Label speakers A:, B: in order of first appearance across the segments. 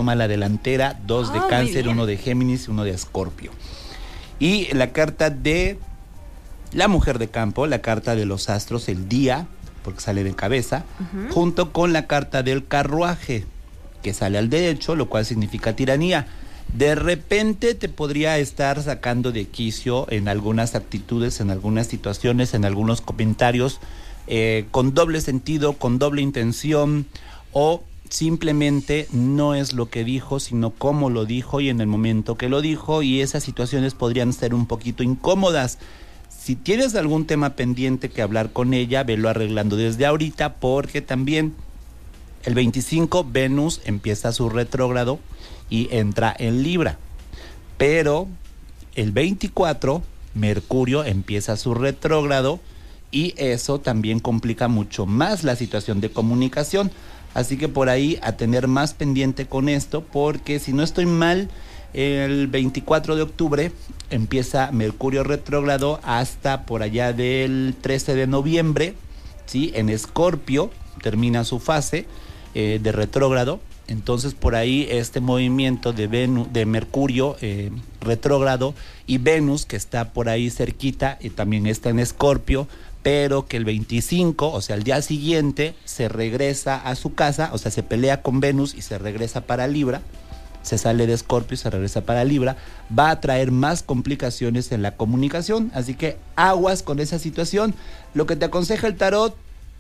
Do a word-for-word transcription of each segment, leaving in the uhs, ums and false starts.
A: toma la delantera, dos de
B: Oh,
A: Cáncer, uno de Géminis y uno de Escorpio. Y la carta de la mujer de campo, la carta de los astros, el día, porque sale de cabeza, uh-huh. junto con la carta del carruaje, que sale al derecho, lo cual significa tiranía. De repente te podría estar sacando de quicio en algunas actitudes, en algunas situaciones, en algunos comentarios, eh, con doble sentido, con doble intención, o simplemente no es lo que dijo, sino cómo lo dijo y en el momento que lo dijo, y esas situaciones podrían ser un poquito incómodas. Si tienes algún tema pendiente que hablar con ella, velo arreglando desde ahorita, porque también el veinticinco Venus empieza su retrógrado y entra en Libra. Pero el veinticuatro Mercurio empieza su retrógrado y eso también complica mucho más la situación de comunicación. Así que por ahí a tener más pendiente con esto, porque si no estoy mal, el veinticuatro de octubre empieza Mercurio retrógrado hasta por allá del trece de noviembre, ¿sí? En Escorpio termina su fase eh, de retrógrado. Entonces por ahí este movimiento de, Venus, de Mercurio eh, retrógrado y Venus, que está por ahí cerquita y también está en Escorpio, pero que el veinticinco, o sea, el día siguiente, se regresa a su casa, o sea, se pelea con Venus y se regresa para Libra, se sale de Escorpio y se regresa para Libra, va a traer más complicaciones en la comunicación, así que aguas con esa situación. Lo que te aconseja el tarot: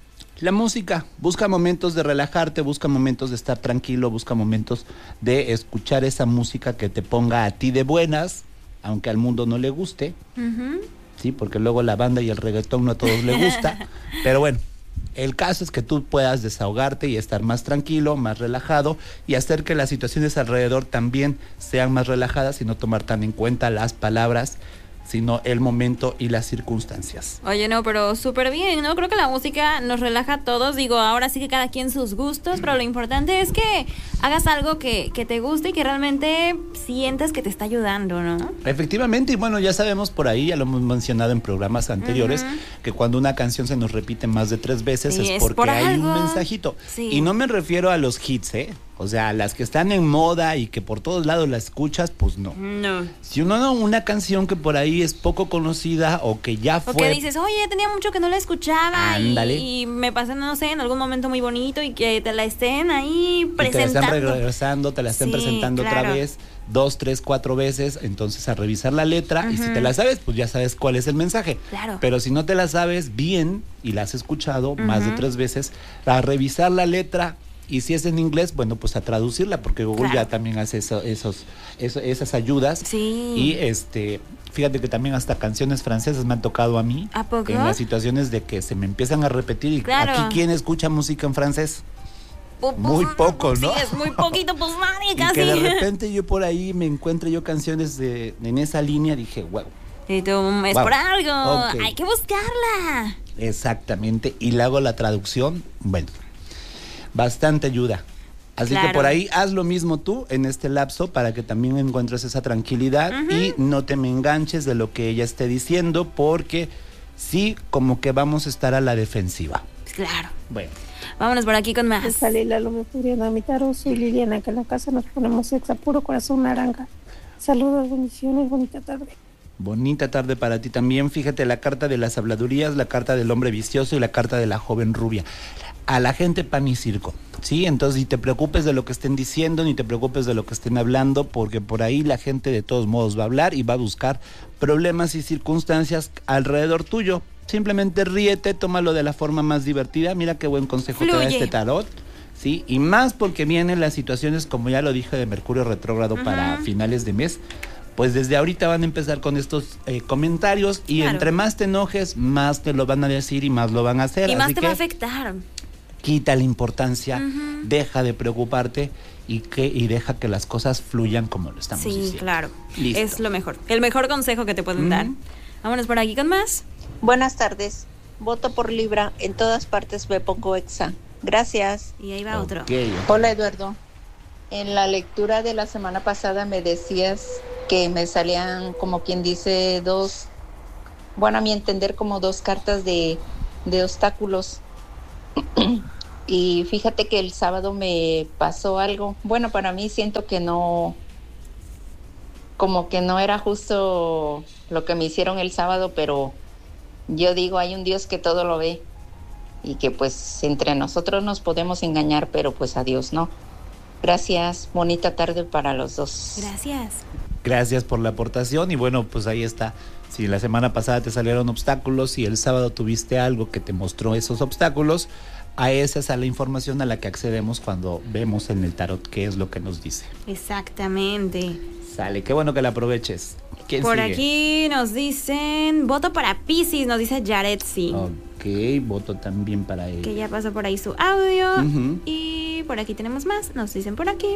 A: la música, busca momentos de relajarte, busca momentos de estar tranquilo, busca momentos de escuchar esa música que te ponga a ti de buenas, aunque al mundo no le guste, uh-huh. sí, porque luego la banda y el reggaetón no a todos les gusta, pero bueno, el caso es que tú puedas desahogarte y estar más tranquilo, más relajado y hacer que las situaciones alrededor también sean más relajadas y no tomar tan en cuenta las palabras, sino el momento y las circunstancias.
B: Oye, no, pero súper bien, ¿no? Creo que la música nos relaja a todos. Digo, ahora sí que cada quien sus gustos, pero lo importante es que hagas algo que, que te guste y que realmente sientas que te está ayudando, ¿no?
A: Efectivamente, y bueno, ya sabemos por ahí, ya lo hemos mencionado en programas anteriores, uh-huh. que cuando una canción se nos repite más de tres veces sí, es, es porque por hay algo. Un mensajito. Sí. Y no me refiero a los hits, ¿eh? O sea, las que están en moda y que por todos lados la escuchas, pues no.
B: No.
A: Si uno no, una canción que por ahí es poco conocida o que ya fue...
B: O que dices, oye, tenía mucho que no la escuchaba
A: Ándale.
B: y, y me pasé, no sé, en algún momento muy bonito y que te la estén ahí presentando.
A: Y te la están regresando, te la estén sí, presentando
B: claro.
A: otra vez, dos, tres, cuatro veces, entonces a revisar la letra uh-huh. y si te la sabes, pues ya sabes cuál es el mensaje.
B: Claro.
A: Pero si no te la sabes bien y la has escuchado uh-huh. más de tres veces, a revisar la letra. Y si es en inglés, bueno, pues a traducirla, porque Google claro. ya también hace eso, esos, eso, esas ayudas.
B: Sí.
A: Y este, fíjate que también hasta canciones francesas me han tocado a mí.
B: ¿A poco?
A: En las situaciones de que se me empiezan a repetir. Y
B: claro.
A: aquí, ¿quién escucha música en francés?
B: Pues,
A: muy poco, ¿no?
B: Sí, es muy poquito, pues nadie casi.
A: Y que de repente yo por ahí me encuentro yo canciones de, en esa línea, dije, wow.
B: Y tú, es wow. por algo, okay. hay que buscarla.
A: Exactamente, y le hago la traducción, bueno, bastante ayuda. Así
B: claro.
A: que por ahí haz lo mismo tú en este lapso para que también encuentres esa tranquilidad uh-huh. y no te me enganches de lo que ella esté diciendo, porque sí, como que vamos a estar a la defensiva.
B: Claro.
A: Bueno.
B: Vámonos por aquí con más.
C: Sale la Lome Furiana, mi Taro, soy Liliana, que en la casa nos ponemos exa, puro corazón naranja. Saludos, bendiciones, bonita tarde.
A: Bonita tarde para ti también. Fíjate, la carta de las habladurías, la carta del hombre vicioso y la carta de la joven rubia. A la gente pan y circo, ¿sí? Entonces ni te preocupes de lo que estén diciendo, ni te preocupes de lo que estén hablando, porque por ahí la gente de todos modos va a hablar y va a buscar problemas y circunstancias alrededor tuyo. Simplemente ríete, tómalo de la forma más divertida. Mira qué buen consejo
B: Fluye.
A: te da este tarot, ¿sí? Y más porque vienen las situaciones, como ya lo dije, de Mercurio retrógrado uh-huh. para finales de mes. Pues desde ahorita van a empezar con estos eh, comentarios y claro. entre más te enojes, más te lo van a decir y más lo van a hacer.
B: Y más
A: Así
B: te
A: que
B: va a afectar.
A: Quita la importancia, uh-huh. deja de preocuparte y que y deja que las cosas fluyan como lo estamos
B: sí,
A: diciendo.
B: Sí, claro.
A: Listo.
B: Es lo mejor. El mejor consejo que te pueden uh-huh. dar. Vámonos por aquí con más.
D: Buenas tardes. Voto por Libra. En todas partes me pongo exa. Gracias.
B: Y ahí va
A: okay.
B: otro.
D: Hola, Eduardo. En la lectura de la semana pasada me decías que me salían, como quien dice, dos, bueno, a mi entender, como dos cartas de, de obstáculos. Y fíjate que el sábado me pasó algo. Bueno, para mí siento que no, como que no era justo lo que me hicieron el sábado, pero yo digo, hay un Dios que todo lo ve y que pues entre nosotros nos podemos engañar, pero pues a Dios no. Gracias, bonita tarde para los dos.
B: Gracias.
A: Gracias por la aportación y bueno, pues ahí está. Si la semana pasada te salieron obstáculos y el sábado tuviste algo que te mostró esos obstáculos, a esa es a la información a la que accedemos cuando vemos en el tarot qué es lo que nos dice.
B: Exactamente.
A: Sale, qué bueno que la aproveches. ¿Quién
B: Por
A: sigue?
B: aquí nos dicen, voto para Piscis, nos dice Yaretsi.
A: Ok, voto también para él.
B: Que ya pasó por ahí su audio.
A: Uh-huh.
B: Y por aquí tenemos más, nos dicen por aquí.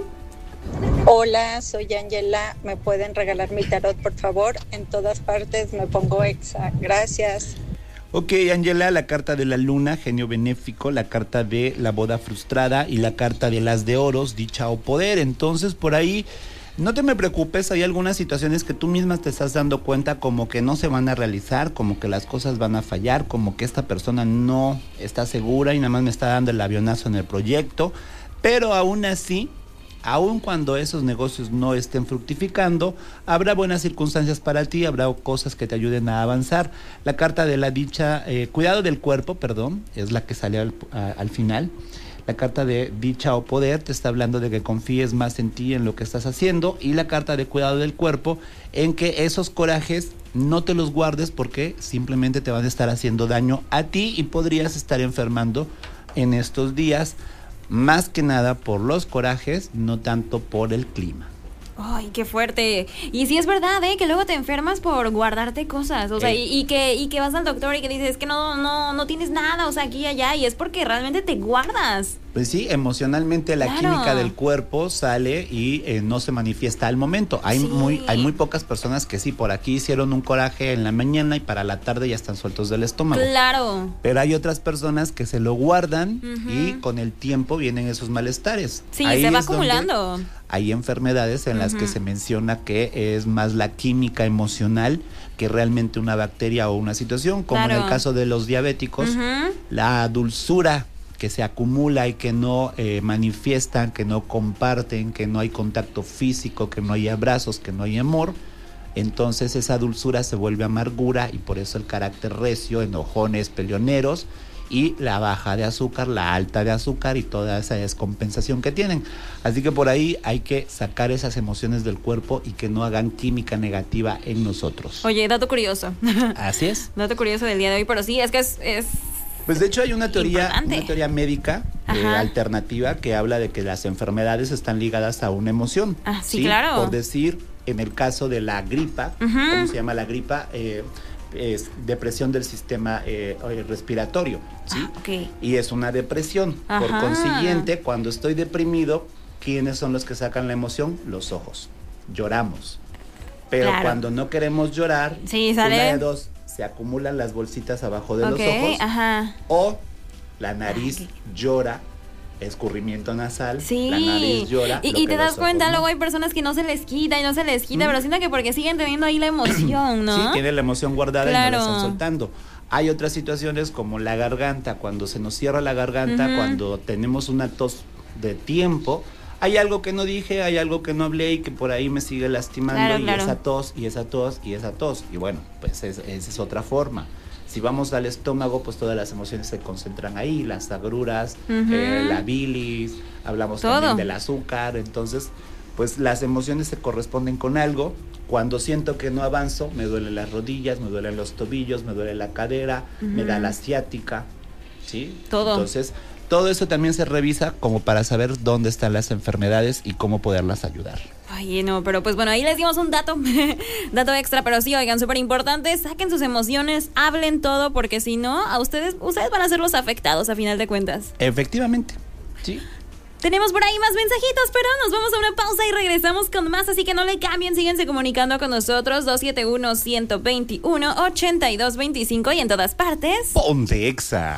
E: Hola, soy Angela. ¿Me pueden regalar mi tarot, por favor? En todas partes me pongo exa. Gracias.
A: Ok, Angela, la carta de la luna, genio benéfico, la carta de la boda frustrada y la carta de las de oros, dicha o poder. Entonces, por ahí, no te me preocupes, hay algunas situaciones que tú misma te estás dando cuenta como que no se van a realizar, como que las cosas van a fallar, como que esta persona no está segura y nada más me está dando el avionazo en el proyecto, pero aún así, aun cuando esos negocios no estén fructificando, habrá buenas circunstancias para ti, habrá cosas que te ayuden a avanzar. La carta de la dicha, eh, cuidado del cuerpo, perdón, es la que sale al, a, al final. La carta de dicha o poder te está hablando de que confíes más en ti, en lo que estás haciendo, y la carta de cuidado del cuerpo, en que esos corajes no te los guardes porque simplemente te van a estar haciendo daño a ti y podrías estar enfermando en estos días. Más que nada por los corajes, no tanto por el clima.
B: Ay, qué fuerte. Y sí es verdad, ¿eh? Que luego te enfermas por guardarte cosas. O sea,
A: Eh.
B: y, y que y que vas al doctor y que dices que no no no tienes nada, o sea, aquí y allá. Y es porque realmente te guardas.
A: Pues sí, emocionalmente la
B: Claro.
A: química del cuerpo sale y eh, no se manifiesta al momento. Hay
B: Sí.
A: muy hay muy pocas personas que sí, por aquí hicieron un coraje en la mañana y para la tarde ya están sueltos del estómago.
B: Claro.
A: Pero hay otras personas que se lo guardan
B: Ujú.
A: y con el tiempo vienen esos malestares.
B: Sí,
A: Ahí
B: se va
A: es donde
B: acumulando.
A: Hay enfermedades en las que
B: Ujú.
A: se menciona que es más la química emocional que realmente una bacteria o una situación, como
B: Claro.
A: en el caso de los diabéticos,
B: Ujú.
A: la dulzura que se acumula y que no eh, manifiestan, que no comparten, que no hay contacto físico, que no hay abrazos, que no hay amor, entonces esa dulzura se vuelve amargura y por eso el carácter recio, enojones, peleoneros y la baja de azúcar, la alta de azúcar y toda esa descompensación que tienen. Así que por ahí hay que sacar esas emociones del cuerpo y que no hagan química negativa en nosotros.
B: Oye, dato curioso.
A: Así es.
B: Dato curioso del día de hoy, pero sí, es que es... es...
A: Pues de hecho hay una teoría,
B: Importante.
A: una teoría médica eh,
B: Ajá.
A: alternativa que habla de que las enfermedades están ligadas a una emoción.
B: Ah, sí, claro.
A: Por decir, en el caso de la gripa,
B: Ujú.
A: ¿cómo se llama la gripa? Eh, es depresión del sistema eh, respiratorio, ¿sí?
B: Ah, ok.
A: Y es una depresión. Por
B: Ajá.
A: consiguiente, cuando estoy deprimido, ¿quiénes son los que sacan la emoción? Los ojos. Lloramos. Pero
B: Claro.
A: cuando no queremos llorar,
B: Sí, sale-
A: una de dos, se acumulan las bolsitas abajo de
B: Ok,
A: los ojos
B: ajá.
A: o la nariz
B: Ah, ok.
A: llora, escurrimiento nasal,
B: Sí.
A: la nariz llora.
B: Y,
A: lo
B: y
A: que
B: te das
A: los
B: cuenta,
A: ojos no.
B: luego hay personas que no se les quita y no se les quita,
A: Mm.
B: pero siento que porque siguen teniendo ahí la emoción, ¿no?
A: Sí, tiene la emoción guardada y
B: Claro.
A: no la están soltando. Hay otras situaciones como la garganta, cuando se nos cierra la garganta,
B: Ujú.
A: cuando tenemos una tos de tiempo, hay algo que no dije, hay algo que no hablé y que por ahí me sigue lastimando
B: Claro,
A: y
B: claro.
A: esa tos, y esa tos, y esa tos. Y bueno, pues es- esa es otra forma. Si vamos al estómago, pues todas las emociones se concentran ahí, las agruras,
B: Ujú.
A: eh, la bilis, hablamos
B: Todo.
A: también del azúcar, entonces, pues las emociones se corresponden con algo. Cuando siento que no avanzo, me duelen las rodillas, me duelen los tobillos, me duele la cadera, me da
B: Ujú.
A: la ciática, ¿sí?
B: Todo.
A: Entonces, todo eso también se revisa como para saber dónde están las enfermedades y cómo poderlas ayudar.
B: Ay, no, pero pues bueno, ahí les dimos un dato, dato extra, pero sí, oigan, súper importante, saquen sus emociones, hablen todo, porque si no, a ustedes, ustedes van a ser los afectados a final de cuentas.
A: Efectivamente, ¿sí?
B: Tenemos por ahí más mensajitos, pero nos vamos a una pausa y regresamos con más, así que no le cambien, síguense comunicando con nosotros, dos siete uno, uno dos uno, ocho dos dos cinco y en todas partes.
A: Ponte Exa.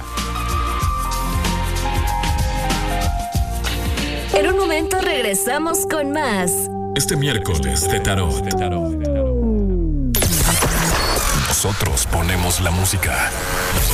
F: En un momento regresamos con más.
G: Este miércoles de tarot. Nosotros ponemos la música.